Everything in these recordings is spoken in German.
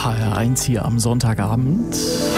HR1 hier am Sonntagabend.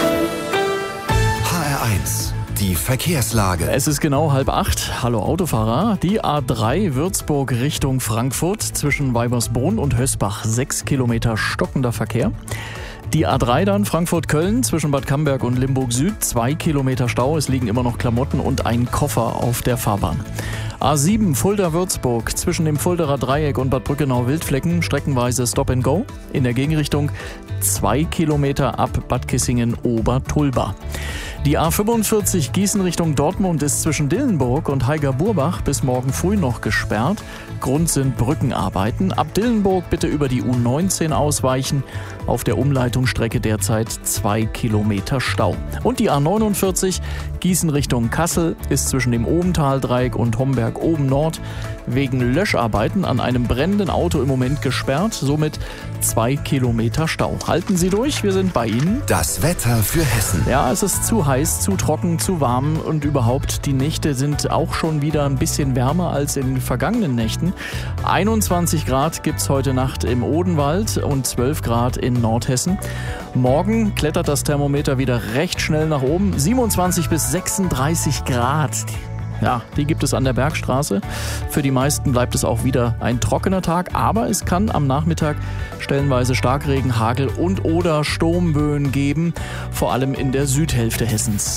HR1, die Verkehrslage. Es ist genau 7:30. Hallo Autofahrer. Die A3 Würzburg Richtung Frankfurt zwischen Weibersbrunn und Hösbach. 6 Kilometer stockender Verkehr. Die A3 dann Frankfurt-Köln zwischen Bad Camberg und Limburg Süd. 2 Kilometer Stau. Es liegen immer noch Klamotten und ein Koffer auf der Fahrbahn. A7 Fulda-Würzburg zwischen dem Fulderer Dreieck und Bad Brückenau-Wildflecken streckenweise Stop and Go. In der Gegenrichtung 2 Kilometer ab Bad Kissingen-Obertulba. Die A45 Gießen Richtung Dortmund ist zwischen Dillenburg und Heiger-Burbach bis morgen früh noch gesperrt. Grund sind Brückenarbeiten. Ab Dillenburg bitte über die U19 ausweichen. Auf der Umleitungsstrecke derzeit 2 Kilometer Stau. Und die A49 Gießen Richtung Kassel ist zwischen dem Obentaldreieck und Homberg-Oben-Nord wegen Löscharbeiten an einem brennenden Auto im Moment gesperrt. Somit 2 Kilometer Stau. Halten Sie durch, wir sind bei Ihnen. Das Wetter für Hessen. Ja, es ist zu heiß, zu trocken, zu warm und überhaupt die Nächte sind auch schon wieder ein bisschen wärmer als in den vergangenen Nächten. 21 Grad gibt's heute Nacht im Odenwald und 12 Grad in Nordhessen. Morgen klettert das Thermometer wieder recht schnell nach oben. 27 bis 36 Grad. Ja, die gibt es an der Bergstraße. Für die meisten bleibt es auch wieder ein trockener Tag, aber es kann am Nachmittag stellenweise Starkregen, Hagel und oder Sturmböen geben, vor allem in der Südhälfte Hessens.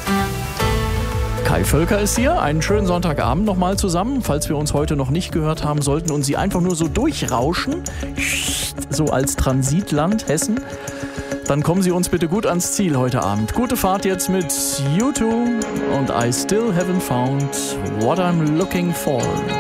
Kai Völker ist hier. Einen schönen Sonntagabend nochmal zusammen. Falls wir uns heute noch nicht gehört haben sollten und Sie einfach nur so durchrauschen, so als Transitland Hessen, dann kommen Sie uns bitte gut ans Ziel heute Abend. Gute Fahrt jetzt mit U2 und I Still Haven't Found What I'm Looking For.